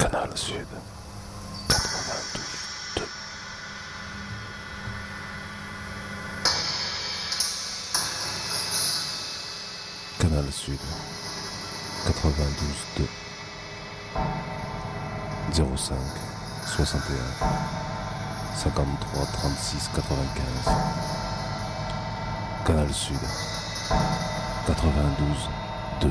Canal Sud 92.2. Canal Sud 92.2. 05 61 53 36 95. Canal Sud 92